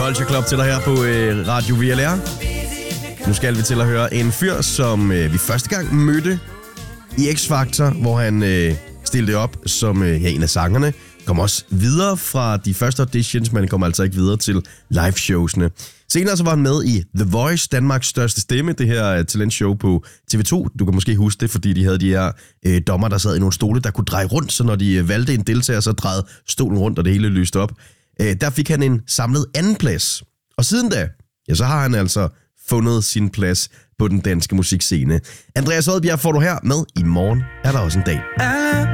Culture Club til dig her på Radio VLR. Nu skal vi til at høre en fyr, som vi første gang mødte i X-Factor, hvor han stillede op som en af sangerne. Kom også videre fra de første auditions, men kom altså ikke videre til liveshowsene. Senere så var han med i The Voice, Danmarks største stemme, det her talentshow på TV2. Du kan måske huske det, fordi de havde de her dommer, der sad i nogle stole, der kunne dreje rundt, så når de valgte en deltager, så drejede stolen rundt, og det hele lyste op. Der fik han en samlet andenplads. Og siden da, ja, så har han altså fundet sin plads på den danske musikscene. Andreas Odbjerg får du her med. I morgen er der også en dag.